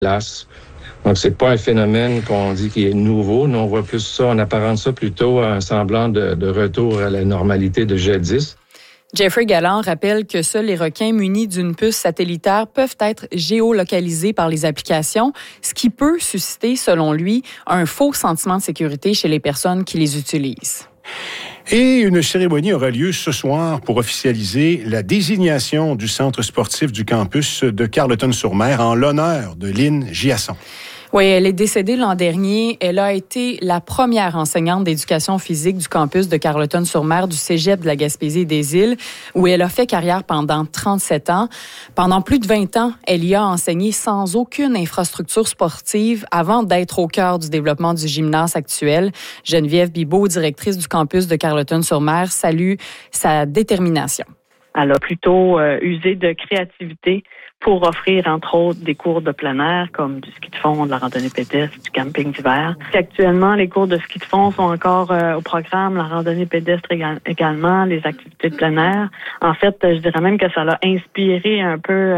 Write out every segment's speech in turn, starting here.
place. Donc, c'est pas un phénomène qu'on dit qui est nouveau. Nous, on voit plus ça, on apparente ça plutôt à un semblant de retour à la normalité de jadis. Jeffrey Galland rappelle que seuls les requins munis d'une puce satellitaire peuvent être géolocalisés par les applications, ce qui peut susciter, selon lui, un faux sentiment de sécurité chez les personnes qui les utilisent. Et une cérémonie aura lieu ce soir pour officialiser la désignation du centre sportif du campus de Carleton-sur-Mer en l'honneur de Lynn Giasson. Oui, elle est décédée l'an dernier. Elle a été la première enseignante d'éducation physique du campus de Carleton-sur-Mer du Cégep de la Gaspésie et des Îles, où elle a fait carrière pendant 37 ans. Pendant plus de 20 ans, elle y a enseigné sans aucune infrastructure sportive avant d'être au cœur du développement du gymnase actuel. Geneviève Bibeau, directrice du campus de Carleton-sur-Mer, salue sa détermination. Elle a plutôt usé de créativité pour offrir, entre autres, des cours de plein air, comme du ski de fond, de la randonnée pédestre, du camping d'hiver. Actuellement, les cours de ski de fond sont encore au programme, la randonnée pédestre également, les activités de plein air. En fait, je dirais même que ça l'a inspiré un peu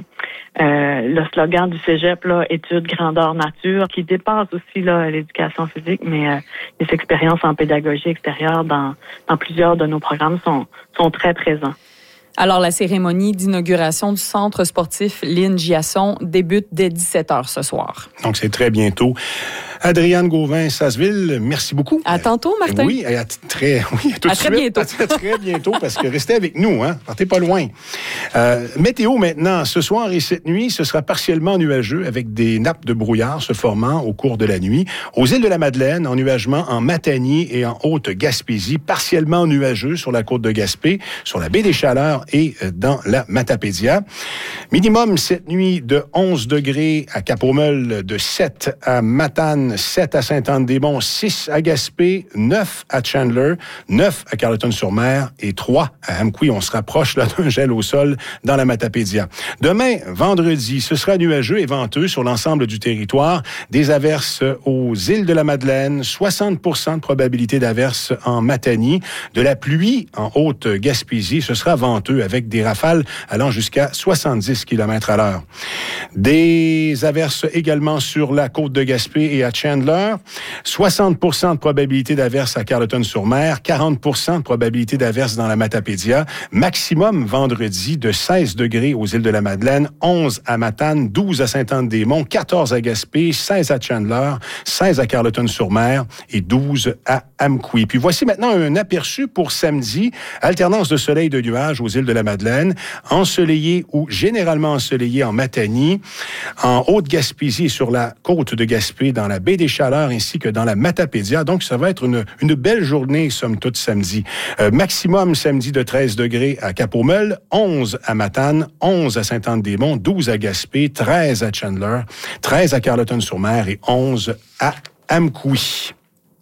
le slogan du Cégep, là, études, grandeur, nature, qui dépasse aussi là, l'éducation physique, mais les expériences en pédagogie extérieure dans plusieurs de nos programmes sont très présents. Alors, la cérémonie d'inauguration du centre sportif Lynn Giasson débute dès 17h ce soir. Donc, c'est très bientôt. Adriane Gauvin-Sasseville, merci beaucoup. À tantôt, Martin. Oui, à très bientôt. À très bientôt, parce que restez avec nous, hein. Partez pas loin. Météo maintenant. Ce soir et cette nuit, ce sera partiellement nuageux avec des nappes de brouillard se formant au cours de la nuit. Aux îles de la Madeleine, ennuagement en Matanie et en Haute-Gaspésie, partiellement nuageux sur la côte de Gaspé, sur la baie des Chaleurs et dans la Matapédia. Minimum cette nuit de 11 degrés à Cap-aux-Meules, de 7 à Matane, 7 à Sainte-Anne-des-Monts, 6 à Gaspé, 9 à Chandler, 9 à Carleton-sur-Mer et 3 à Amqui. On se rapproche là d'un gel au sol dans la Matapédia. Demain, vendredi, ce sera nuageux et venteux sur l'ensemble du territoire. Des averses aux îles de la Madeleine, 60% de probabilité d'averses en Matanie, de la pluie en Haute-Gaspésie. Ce sera venteux avec des rafales allant jusqu'à 70 km/h. Des averses également sur la côte de Gaspé et à Chandler. 60% de probabilité d'averses à Carleton-sur-Mer, 40% de probabilité d'averses dans la Matapédia. Maximum vendredi de 16 degrés aux îles de la Madeleine, 11 à Matane, 12 à Sainte-Anne-des-Monts, 14 à Gaspé, 16 à Chandler, 16 à Carleton-sur-Mer et 12 à Amqui. Puis voici maintenant un aperçu pour samedi. Alternance de soleil et de nuages aux îles de la Madeleine, ensoleillé ou généralement ensoleillé en Matanie, en Haute-Gaspésie et sur la côte de Gaspé, dans la baie des Chaleurs ainsi que dans la Matapédia. Donc, ça va être une belle journée, somme toute, samedi. Maximum samedi de 13 degrés à Cap-aux-Meules, 11 à Matane, 11 à Sainte-Anne-des-Monts, 12 à Gaspé, 13 à Chandler, 13 à Carleton-sur-Mer et 11 à Amqui.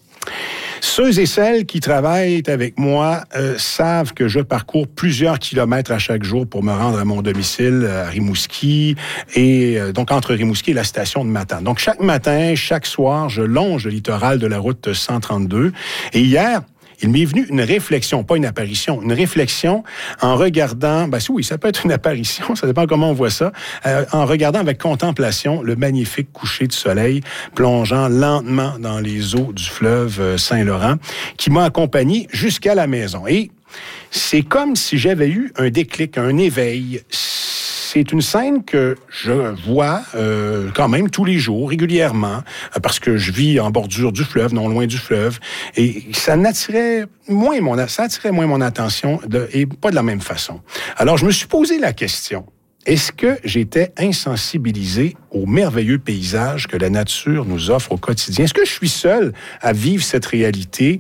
Ceux et celles qui travaillent avec moi savent que je parcours plusieurs kilomètres à chaque jour pour me rendre à mon domicile à Rimouski et donc entre Rimouski et la station de Matane. Donc chaque matin, chaque soir, je longe le littoral de la route 132 et hier, il m'est venu une réflexion, pas une apparition, une réflexion en regardant, oui, ça peut être une apparition, ça dépend comment on voit ça, en regardant avec contemplation le magnifique coucher de soleil plongeant lentement dans les eaux du fleuve Saint-Laurent, qui m'a accompagné jusqu'à la maison. Et c'est comme si j'avais eu un déclic, un éveil. C'est une scène que je vois quand même tous les jours, régulièrement, parce que je vis en bordure du fleuve, non loin du fleuve, et ça attirait moins mon attention et pas de la même façon. Alors, je me suis posé la question. Est-ce que j'étais insensibilisé aux merveilleux paysages que la nature nous offre au quotidien? Est-ce que je suis seul à vivre cette réalité?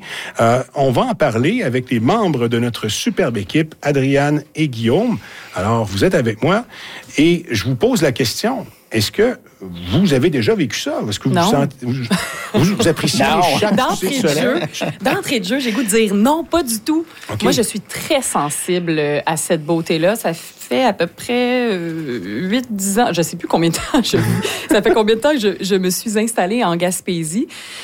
On va en parler avec les membres de notre superbe équipe, Adriane et Guillaume. Alors, vous êtes avec moi et je vous pose la question. Est-ce que vous avez déjà vécu ça? Est-ce que vous appréciez chaque coucher de soleil? D'entrée de jeu, j'ai goût de dire non, pas du tout. Okay. Moi, je suis très sensible à cette beauté-là. Ça fait à peu près 8-10 ans. Je ne sais plus combien de temps. Ça fait combien de temps que je me suis installée en Gaspésie.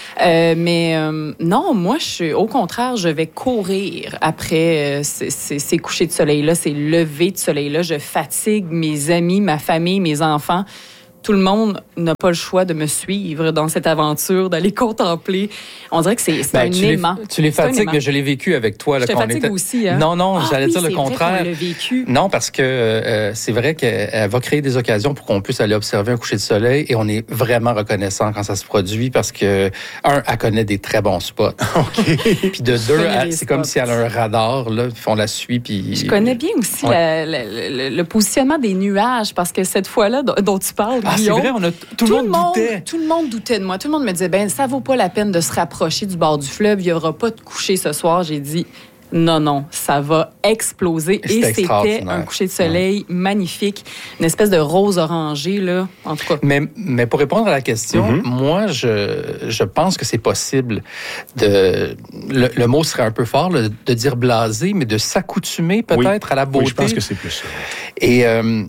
Non, moi, au contraire, je vais courir après ces couchers de soleil-là, ces levées de soleil-là. Je fatigue mes amis, ma famille, mes enfants. tout le monde n'a pas le choix de me suivre dans cette aventure, d'aller contempler. On dirait que c'est un aimant. Tu les fatigues, mais je l'ai vécu avec toi. Je te fatigue aussi. Hein? Non, j'allais dire le contraire. Vrai qu'on l'a vécu. Non, parce que c'est vrai qu'elle va créer des occasions pour qu'on puisse aller observer un coucher de soleil et on est vraiment reconnaissant quand ça se produit parce que, elle connaît des très bons spots. OK. Puis de deux, c'est comme si elle a un radar, là, puis on la suit. Puis... Je connais bien aussi le positionnement des nuages parce que cette fois-là dont tu parles, Guillaume, c'est vrai, tout le monde doutait. Tout le monde doutait de moi. Tout le monde me disait, ça vaut pas la peine de se rapprocher du bord du fleuve. Il y aura pas de coucher ce soir. J'ai dit, non, ça va exploser. Et c'était un coucher de soleil magnifique, une espèce de rose orangée, là, en tout cas. Mais pour répondre à la question, moi, je pense que c'est possible le mot serait un peu fort, là, de dire blasé, mais de s'accoutumer peut-être à la beauté. Oui, je pense que c'est plus ça. Et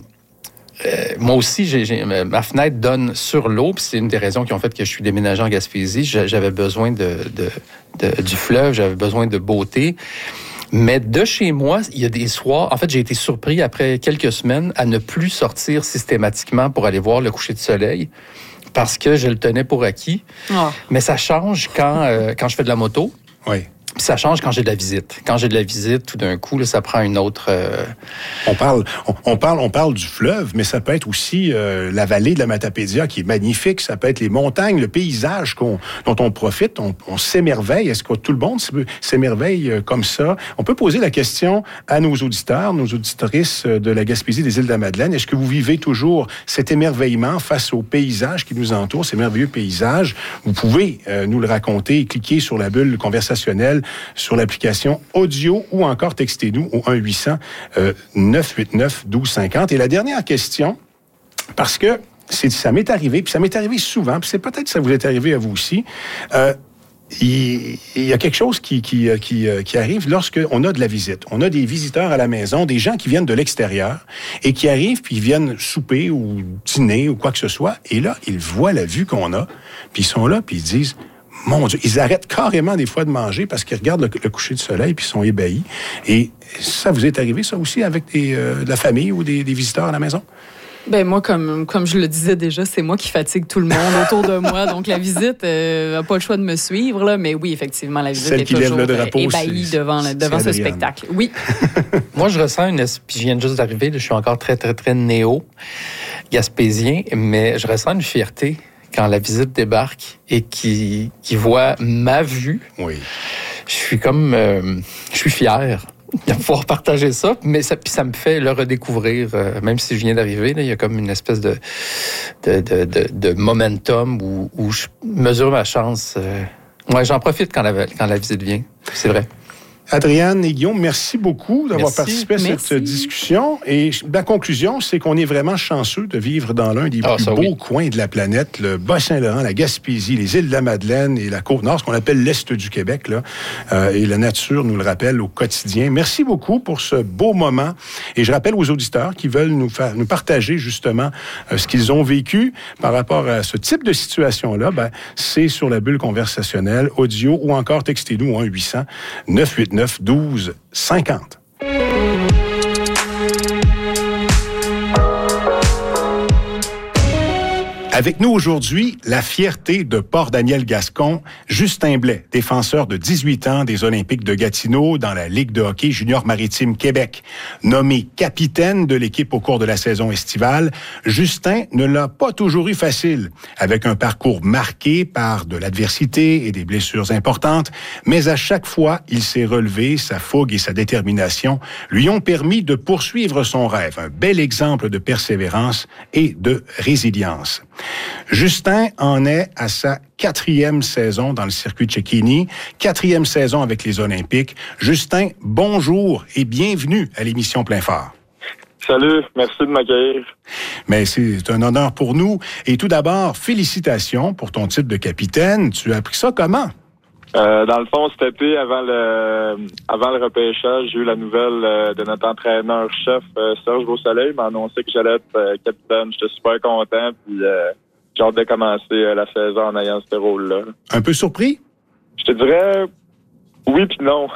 moi aussi, ma fenêtre donne sur l'eau, puis c'est une des raisons qui ont fait que je suis déménagé en Gaspésie. J'avais besoin du fleuve, j'avais besoin de beauté. Mais de chez moi, il y a des soirs... En fait, j'ai été surpris après quelques semaines à ne plus sortir systématiquement pour aller voir le coucher de soleil parce que je le tenais pour acquis. Oh. Mais ça change quand je fais de la moto. Oui. Puis ça change quand j'ai de la visite. Quand j'ai de la visite, tout d'un coup, là, ça prend une autre... On parle du fleuve, mais ça peut être aussi la vallée de la Matapédia qui est magnifique. Ça peut être les montagnes, le paysage dont on profite. On s'émerveille. Est-ce que tout le monde s'émerveille comme ça? On peut poser la question à nos auditeurs, nos auditrices de la Gaspésie des Îles-de-la-Madeleine. Est-ce que vous vivez toujours cet émerveillement face aux paysages qui nous entourent, ces merveilleux paysages? Vous pouvez nous le raconter et cliquer sur la bulle conversationnelle sur l'application audio ou encore textez-nous au 1-800-989-1250. Et la dernière question, parce que ça m'est arrivé, puis ça m'est arrivé souvent, puis c'est peut-être que ça vous est arrivé à vous aussi, il y a quelque chose qui arrive lorsqu'on a de la visite. On a des visiteurs à la maison, des gens qui viennent de l'extérieur et qui arrivent, puis ils viennent souper ou dîner ou quoi que ce soit, et là, ils voient la vue qu'on a, puis ils sont là, puis ils disent... Mon Dieu, ils arrêtent carrément des fois de manger parce qu'ils regardent le coucher de soleil puis ils sont ébahis. Et ça vous est arrivé, ça aussi, avec de la famille ou des visiteurs à la maison? Ben moi, comme je le disais déjà, c'est moi qui fatigue tout le monde autour de moi. Donc, la visite n'a pas le choix de me suivre. Là, mais oui, effectivement, la visite est toujours ébahie devant ce spectacle. Oui. Moi, je ressens puis je viens juste d'arriver, je suis encore très, très, très néo-gaspésien, mais je ressens une fierté quand la visite débarque et qui voit ma vue. Oui. Je suis fier de pouvoir partager ça, mais ça me fait le redécouvrir, même si je viens d'arriver, là, il y a comme une espèce de momentum où je mesure ma chance. Moi, j'en profite quand la visite vient, c'est vrai. Adriane et Guillaume, merci beaucoup d'avoir participé à cette discussion. Et la conclusion, c'est qu'on est vraiment chanceux de vivre dans l'un des plus beaux coins de la planète, le Bas-Saint-Laurent, la Gaspésie, les îles de la Madeleine et la Côte-Nord, ce qu'on appelle l'Est du Québec, là. Et la nature nous le rappelle au quotidien. Merci beaucoup pour ce beau moment. Et je rappelle aux auditeurs qui veulent nous partager justement ce qu'ils ont vécu par rapport à ce type de situation-là, c'est sur la bulle conversationnelle, audio ou encore textez-nous au 1-800-989-1250. Avec nous aujourd'hui, la fierté de Port-Daniel-Gascon, Justin Blais, défenseur de 18 ans des Olympiques de Gatineau dans la Ligue de hockey junior maritime Québec. Nommé capitaine de l'équipe au cours de la saison estivale, Justin ne l'a pas toujours eu facile, avec un parcours marqué par de l'adversité et des blessures importantes, mais à chaque fois, il s'est relevé, sa fougue et sa détermination lui ont permis de poursuivre son rêve, un bel exemple de persévérance et de résilience. Justin en est à sa 4e saison dans le circuit de Cecchini, 4e saison avec les Olympiques. Justin, bonjour et bienvenue à l'émission Plein Phare. Salut, merci de m'accueillir. Mais c'est un honneur pour nous. Et tout d'abord, félicitations pour ton titre de capitaine. Tu as appris ça comment? Dans le fond, cet été, avant le repêchage, j'ai eu la nouvelle de notre entraîneur-chef, Serge Beausoleil, m'a annoncé que j'allais être capitaine. J'étais super content, puis j'ai hâte de commencer la saison en ayant ce rôle-là. Un peu surpris? Je te dirais oui puis non.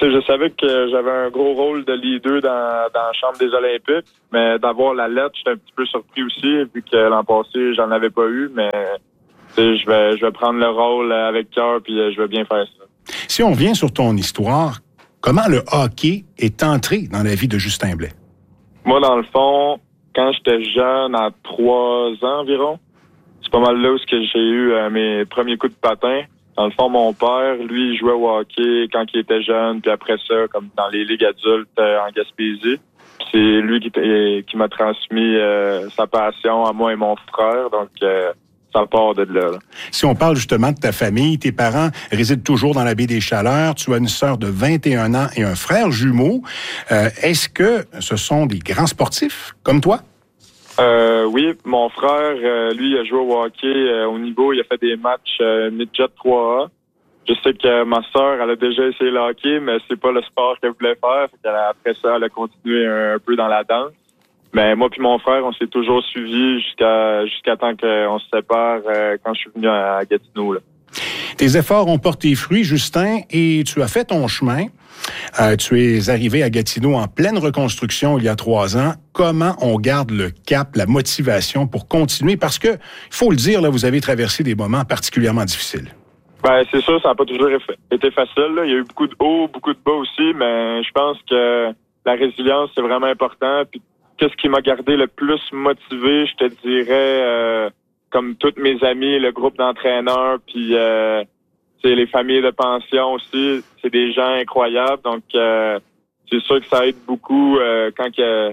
je savais que j'avais un gros rôle de leader dans la Chambre des Olympiques, mais d'avoir la lettre, j'étais un petit peu surpris aussi, vu que l'an passé, j'en avais pas eu, mais je vais prendre le rôle avec cœur, puis je vais bien faire ça. Si on revient sur ton histoire, comment le hockey est entré dans la vie de Justin Blais? Moi, dans le fond, quand j'étais jeune, à 3 ans environ, c'est pas mal là où j'ai eu mes premiers coups de patin. Dans le fond, mon père, lui, il jouait au hockey quand il était jeune, puis après ça, comme dans les ligues adultes en Gaspésie. C'est lui qui m'a transmis sa passion à moi et mon frère, donc ça part de là. Si on parle justement de ta famille, tes parents résident toujours dans la baie des Chaleurs, tu as une sœur de 21 ans et un frère jumeau. Est-ce que ce sont des grands sportifs comme toi? Oui, mon frère, lui, il a joué au hockey au niveau, il a fait des matchs midget 3A. Je sais que ma sœur, elle a déjà essayé le hockey, mais c'est pas le sport qu'elle voulait faire. Après ça, elle a continué un peu dans la danse. Mais moi puis mon frère, on s'est toujours suivis jusqu'à temps qu'on se sépare quand je suis venu à Gatineau. Là. Tes efforts ont porté fruit, Justin, et tu as fait ton chemin. Tu es arrivé à Gatineau en pleine reconstruction il y a 3 ans. Comment on garde le cap, la motivation pour continuer? Parce que, il faut le dire, là, vous avez traversé des moments particulièrement difficiles. Ben, c'est sûr, ça n'a pas toujours été facile. Là. Il y a eu beaucoup de hauts, beaucoup de bas aussi, mais je pense que la résilience, c'est vraiment important. Puis, qu'est-ce qui m'a gardé le plus motivé, je te dirais, comme toutes mes amis, le groupe d'entraîneurs, puis les familles de pension aussi, c'est des gens incroyables. Donc, c'est sûr que ça aide beaucoup quand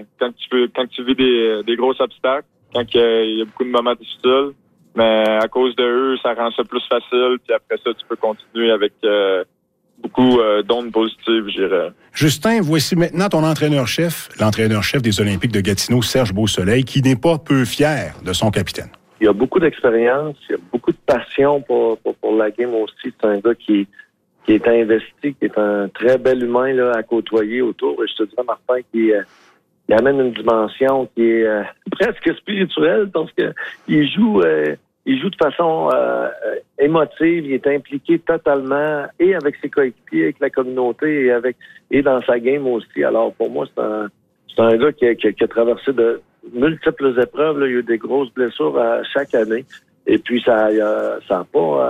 tu vis des gros obstacles, quand il y a beaucoup de moments difficiles. Mais à cause de eux, ça rend ça plus facile. Puis après ça, tu peux continuer avec beaucoup d'ondes positives, je dirais. Justin, voici maintenant ton entraîneur-chef, l'entraîneur-chef des Olympiques de Gatineau, Serge Beausoleil, qui n'est pas peu fier de son capitaine. Il a beaucoup d'expérience, il a beaucoup de passion pour la game aussi. C'est un gars qui est investi, qui est un très bel humain là, à côtoyer autour. Et je te dirais, Martin, qui amène une dimension qui est presque spirituelle parce que il joue de façon émotive, il est impliqué totalement et avec ses coéquipiers, avec la communauté et dans sa game aussi. Alors pour moi, c'est un gars qui a traversé de multiples épreuves. Là. Il y a eu des grosses blessures à chaque année. Et puis ça n'a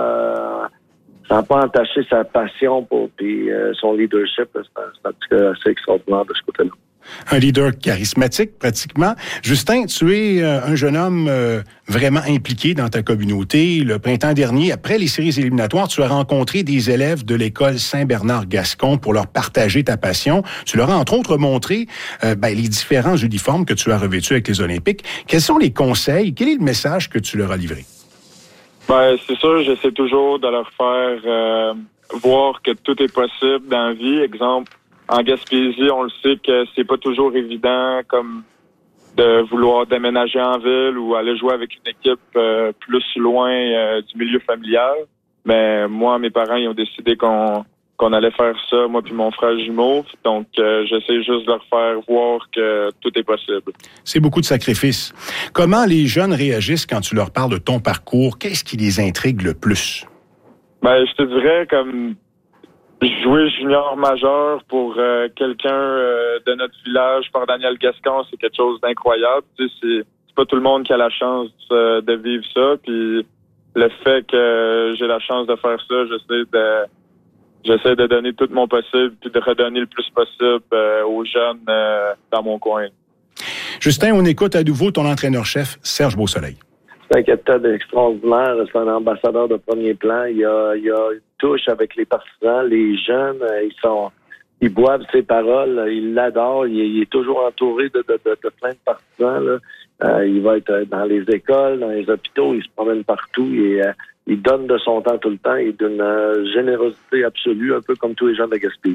pas entaché sa passion puis son leadership. C'est un petit peu assez extraordinaire de ce côté-là. Un leader charismatique, pratiquement. Justin, tu es un jeune homme vraiment impliqué dans ta communauté. Le printemps dernier, après les séries éliminatoires, tu as rencontré des élèves de l'école Saint-Bernard-Gascon pour leur partager ta passion. Tu leur as, entre autres, montré les différents uniformes que tu as revêtus avec les Olympiques. Quels sont les conseils? Quel est le message que tu leur as livré? Ben, c'est sûr, j'essaie toujours de leur faire voir que tout est possible dans la vie. Exemple, en Gaspésie, on le sait que c'est pas toujours évident comme de vouloir déménager en ville ou aller jouer avec une équipe plus loin du milieu familial. Mais moi, mes parents, ils ont décidé qu'on allait faire ça, moi puis mon frère jumeau. Donc, j'essaie juste de leur faire voir que tout est possible. C'est beaucoup de sacrifices. Comment les jeunes réagissent quand tu leur parles de ton parcours? Qu'est-ce qui les intrigue le plus? Ben, je te dirais comme jouer junior majeur pour quelqu'un de notre village, par Daniel Gascon, c'est quelque chose d'incroyable. Tu sais, c'est pas tout le monde qui a la chance de vivre ça. Puis le fait que j'ai la chance de faire ça, j'essaie de donner tout mon possible puis de redonner le plus possible aux jeunes dans mon coin. Justin, on écoute à nouveau ton entraîneur-chef, Serge Beausoleil. C'est un capitaine extraordinaire, c'est un ambassadeur de premier plan. Il a une touche avec les partisans, les jeunes, ils boivent ses paroles, ils l'adorent, il est toujours entouré de plein de partisans. Là. Il va être dans les écoles, dans les hôpitaux, il se promène partout, il donne de son temps tout le temps, il est d'une générosité absolue, un peu comme tous les gens de Gaspésie.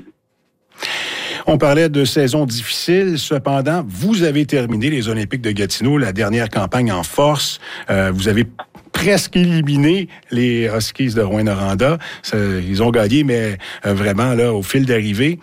On parlait de saison difficile. Cependant, vous avez terminé les Olympiques de Gatineau, la dernière campagne en force. Vous avez presque éliminé les Huskies de Rouyn-Noranda. Ils ont gagné, mais vraiment là au fil d'arrivée.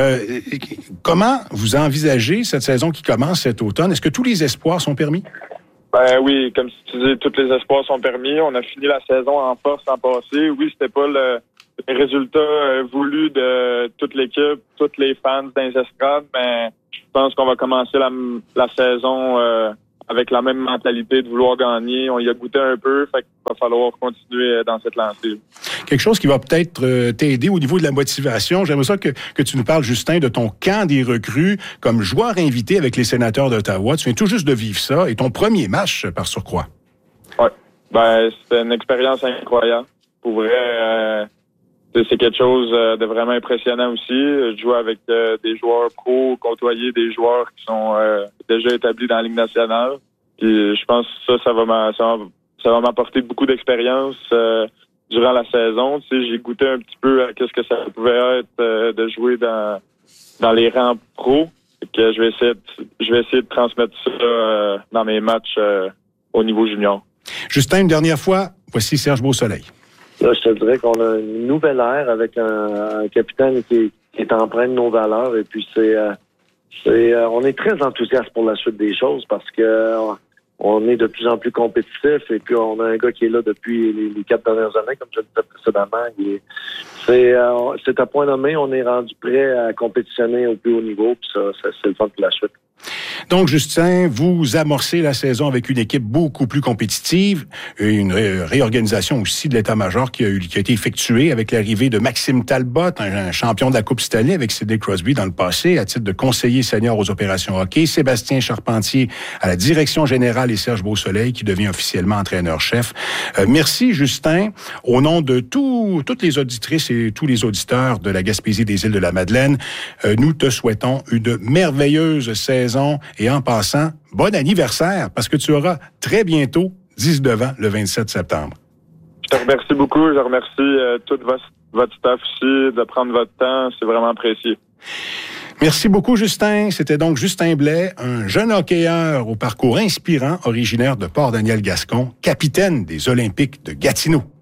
Comment vous envisagez cette saison qui commence cet automne? Est-ce que tous les espoirs sont permis? Ben oui, comme tu dis, tous les espoirs sont permis. On a fini la saison en force l'an passé. Oui, c'était pas le les résultats voulus de toute l'équipe, tous les fans dans les estrades, mais je pense qu'on va commencer la saison avec la même mentalité de vouloir gagner. On y a goûté un peu, fait qu'il va falloir continuer dans cette lancée. Quelque chose qui va peut-être t'aider au niveau de la motivation. J'aimerais ça que tu nous parles, Justin, de ton camp des recrues comme joueur invité avec les Sénateurs d'Ottawa. Tu viens tout juste de vivre ça et ton premier match par surcroît. Oui, c'était une expérience incroyable. Pour vrai, c'est quelque chose de vraiment impressionnant aussi. Jouer avec des joueurs pros, côtoyer des joueurs qui sont déjà établis dans la Ligue nationale. Puis je pense que ça va m'apporter beaucoup d'expérience durant la saison. Tu sais, j'ai goûté un petit peu à ce que ça pouvait être de jouer dans les rangs pros. Que je vais essayer de transmettre ça dans mes matchs au niveau junior. Justin, une dernière fois, voici Serge Beausoleil. Là, je te dirais qu'on a une nouvelle ère avec un capitaine qui est empreint de nos valeurs. Et puis, on est très enthousiaste pour la suite des choses parce que on est de plus en plus compétitif. Et puis, on a un gars qui est là depuis les 4 dernières années, comme je le disais précédemment. C'est à point nommé. On est rendu prêt à compétitionner au plus haut niveau. Puis ça c'est le fun pour la suite. Donc, Justin, vous amorcez la saison avec une équipe beaucoup plus compétitive, une réorganisation aussi de l'état-major qui a été effectuée avec l'arrivée de Maxime Talbot, un champion de la Coupe Stanley avec Sidney Crosby dans le passé, à titre de conseiller senior aux opérations hockey, Sébastien Charpentier à la direction générale et Serge Beausoleil qui devient officiellement entraîneur-chef. Merci, Justin. Au nom de toutes les auditrices et tous les auditeurs de la Gaspésie des Îles-de-la-Madeleine, nous te souhaitons une merveilleuse saison. Et en passant, bon anniversaire, parce que tu auras très bientôt 19 ans le 27 septembre. Je te remercie beaucoup. Je remercie tout votre staff aussi de prendre votre temps. C'est vraiment apprécié. Merci beaucoup, Justin. C'était donc Justin Blais, un jeune hockeyeur au parcours inspirant, originaire de Port-Daniel-Gascon, capitaine des Olympiques de Gatineau.